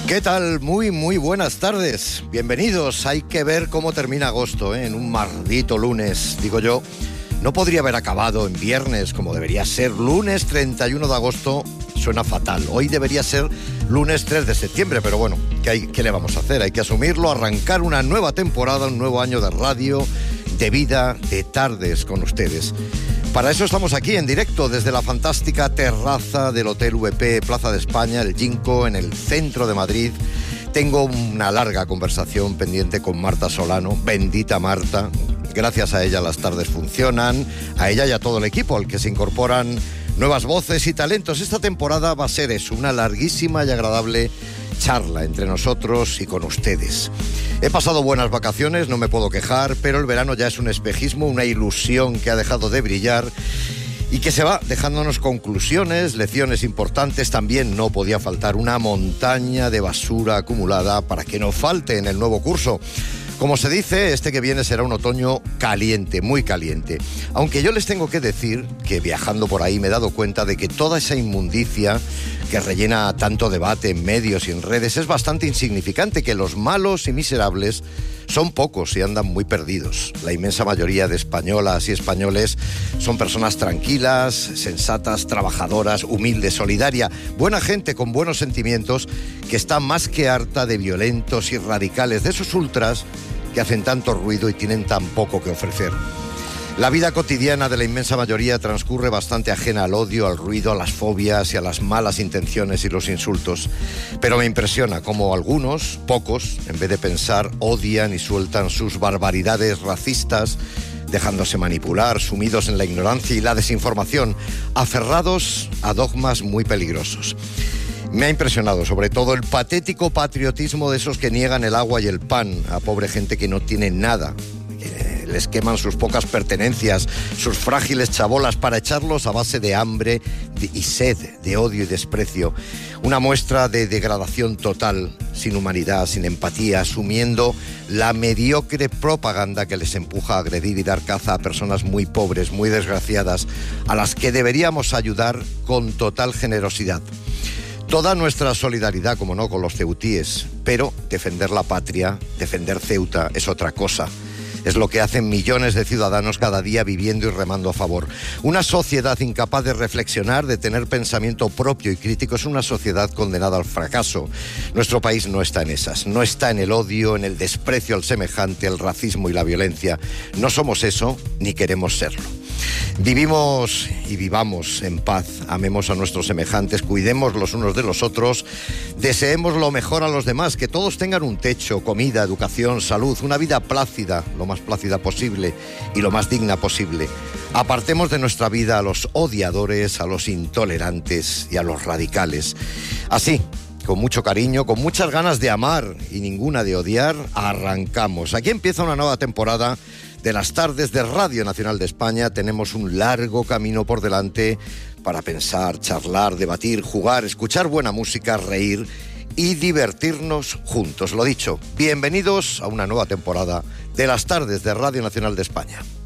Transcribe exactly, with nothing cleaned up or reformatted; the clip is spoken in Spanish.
¿Qué tal? Muy, muy buenas tardes. Bienvenidos. Hay que ver cómo termina agosto, ¿eh? En un maldito lunes, digo yo. No podría haber acabado en viernes como debería ser. Lunes treinta y uno de agosto suena fatal. Hoy debería ser lunes tres de septiembre, pero bueno, ¿qué, hay, qué le vamos a hacer? Hay que asumirlo, arrancar una nueva temporada, un nuevo año de radio, de vida, de tardes con ustedes. Para eso estamos aquí en directo desde la fantástica terraza del Hotel V P Plaza de España, el Ginkgo, en el centro de Madrid. Tengo una larga conversación pendiente con Marta Solano, bendita Marta. Gracias a ella las tardes funcionan, a ella y a todo el equipo al que se incorporan nuevas voces y talentos. Esta temporada va a ser eso, una larguísima y agradable charla entre nosotros y con ustedes. He pasado buenas vacaciones, no me puedo quejar, pero el verano ya es un espejismo, una ilusión que ha dejado de brillar y que se va dejándonos conclusiones, lecciones importantes. También no podía faltar una montaña de basura acumulada para que no falte en el nuevo curso. Como se dice, este que viene será un otoño caliente, muy caliente. Aunque yo les tengo que decir que viajando por ahí me he dado cuenta de que toda esa inmundicia que rellena tanto debate en medios y en redes es bastante insignificante, que los malos y miserables son pocos y andan muy perdidos. La inmensa mayoría de españolas y españoles son personas tranquilas, sensatas, trabajadoras, humildes, solidarias, buena gente con buenos sentimientos que está más que harta de violentos y radicales, de esos ultras que hacen tanto ruido y tienen tan poco que ofrecer. La vida cotidiana de la inmensa mayoría transcurre bastante ajena al odio, al ruido, a las fobias y a las malas intenciones y los insultos. Pero me impresiona cómo algunos, pocos, en vez de pensar, odian y sueltan sus barbaridades racistas, dejándose manipular, sumidos en la ignorancia y la desinformación, aferrados a dogmas muy peligrosos. Me ha impresionado sobre todo el patético patriotismo de esos que niegan el agua y el pan a pobre gente que no tiene nada. Les queman sus pocas pertenencias, sus frágiles chabolas para echarlos a base de hambre y sed, de odio y desprecio. Una muestra de degradación total, sin humanidad, sin empatía, asumiendo la mediocre propaganda que les empuja a agredir y dar caza a personas muy pobres, muy desgraciadas, a las que deberíamos ayudar con total generosidad. Toda nuestra solidaridad, como no, con los ceutíes, pero defender la patria, defender Ceuta es otra cosa. Es lo que hacen millones de ciudadanos cada día viviendo y remando a favor. Una sociedad incapaz de reflexionar, de tener pensamiento propio y crítico, es una sociedad condenada al fracaso. Nuestro país no está en esas, no está en el odio, en el desprecio al semejante, el racismo y la violencia. No somos eso, ni queremos serlo. Vivimos y vivamos en paz, amemos a nuestros semejantes, cuidemos los unos de los otros, deseemos lo mejor a los demás, que todos tengan un techo, comida, educación, salud, una vida plácida, lo más plácida posible y lo más digna posible. Apartemos de nuestra vida a los odiadores, a los intolerantes y a los radicales. Así, con mucho cariño, con muchas ganas de amar y ninguna de odiar, arrancamos. Aquí empieza una nueva temporada de las tardes de Radio Nacional de España. Tenemos un largo camino por delante para pensar, charlar, debatir, jugar, escuchar buena música, reír y divertirnos juntos. Lo dicho, bienvenidos a una nueva temporada de las tardes de Radio Nacional de España.